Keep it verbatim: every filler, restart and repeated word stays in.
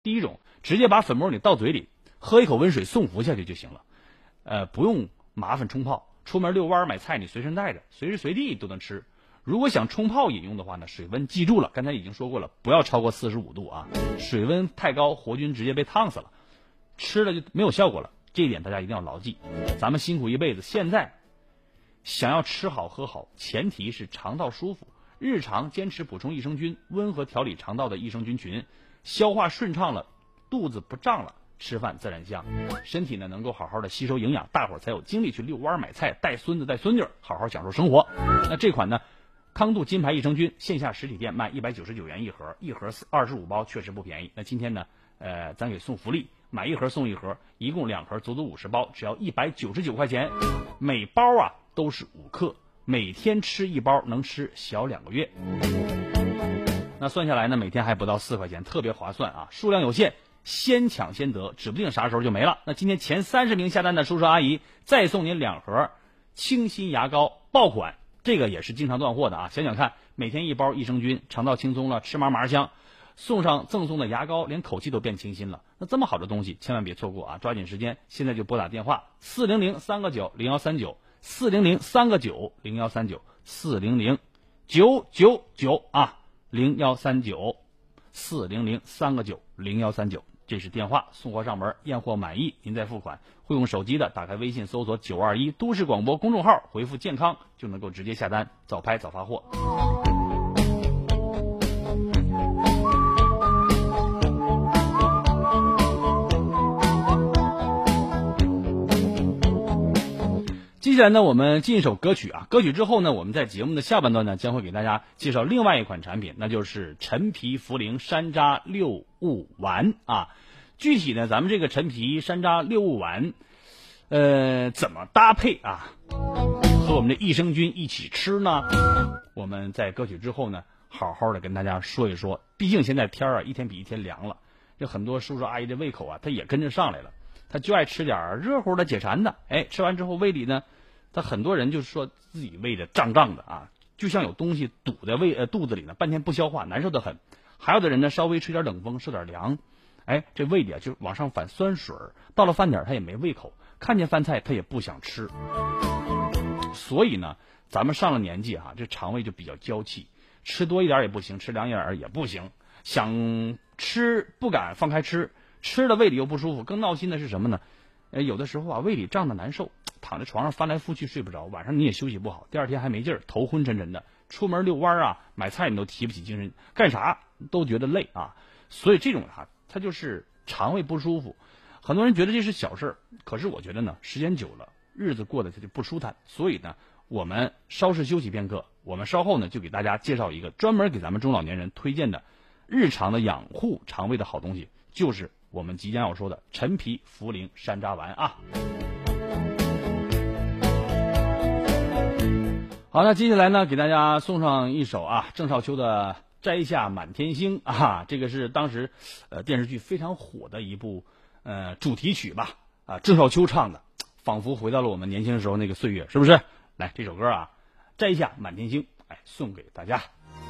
第一种，直接把粉末你倒嘴里，喝一口温水送服下去就行了，呃，不用麻烦冲泡。出门遛弯买菜你随身带着，随时随地都能吃。如果想冲泡饮用的话呢，水温记住了，刚才已经说过了，不要超过四十五度啊，水温太高，活菌直接被烫死了，吃了就没有效果了。这一点大家一定要牢记。咱们辛苦一辈子，现在想要吃好喝好，前提是肠道舒服，日常坚持补充益生菌，温和调理肠道的益生菌群，消化顺畅了，肚子不胀了，吃饭自然香，身体呢能够好好的吸收营养，大伙儿才有精力去遛弯买菜，带孙子带孙女，好好享受生活。那这款呢康度金牌益生菌线下实体店卖一百九十九元一盒，一盒二十五包，确实不便宜。那今天呢呃咱给送福利，买一盒送一盒，一共两盒，足足五十包，只要一百九十九块钱，每包啊都是五克，每天吃一包能吃小两个月。那算下来呢每天还不到四块钱，特别划算啊，数量有限，先抢先得，指不定啥时候就没了。那今天前三十名下单的叔叔阿姨再送您两盒清新牙膏爆款，这个也是经常断货的啊！想想看，每天一包益生菌，肠道轻松了，吃嘛嘛香，送上赠送的牙膏，连口气都变清新了。那这么好的东西千万别错过啊，抓紧时间，现在就拨打电话四零零三个九零幺三九，四零零三个九零幺三九，四零零九九九啊零幺三九，四零零三个九零幺三九，这是电话。送货上门，验货满意您再付款。会用手机的打开微信搜索九二一都市广播公众号，回复健康就能够直接下单，早拍早发货。接下来呢我们进一首歌曲啊，歌曲之后呢我们在节目的下半段呢将会给大家介绍另外一款产品，那就是陈皮茯苓山楂六物丸啊。具体呢咱们这个陈皮山楂六物丸呃怎么搭配啊和我们的益生菌一起吃呢，我们在歌曲之后呢好好的跟大家说一说。毕竟现在天啊一天比一天凉了，这很多叔叔阿姨的胃口啊他也跟着上来了，他就爱吃点热乎的解馋的，哎，吃完之后胃里呢他很多人就说自己胃的胀胀的啊，就像有东西堵在胃呃肚子里呢，半天不消化，难受得很。还有的人呢稍微吹点冷风受点凉，哎，这胃里啊就往上反酸水，到了饭点他也没胃口，看见饭菜他也不想吃。所以呢咱们上了年纪啊，这肠胃就比较娇气，吃多一点也不行，吃凉一点也不行，想吃不敢放开吃，吃了胃里又不舒服。更闹心的是什么呢？呃，有的时候啊胃里胀得难受，躺在床上翻来覆去睡不着，晚上你也休息不好，第二天还没劲儿，头昏沉沉的，出门遛弯啊买菜你都提不起精神，干啥都觉得累啊。所以这种啊它就是肠胃不舒服。很多人觉得这是小事儿，可是我觉得呢时间久了日子过得它就不舒坦。所以呢我们稍事休息片刻，我们稍后呢就给大家介绍一个专门给咱们中老年人推荐的日常的养护肠胃的好东西，就是我们即将要说的陈皮茯苓山楂丸啊。好，那接下来呢给大家送上一首啊郑少秋的摘下满天星啊，这个是当时呃电视剧非常火的一部呃主题曲吧啊，郑少秋唱的，仿佛回到了我们年轻的时候那个岁月，是不是？来这首歌啊摘下满天星，哎，送给大家。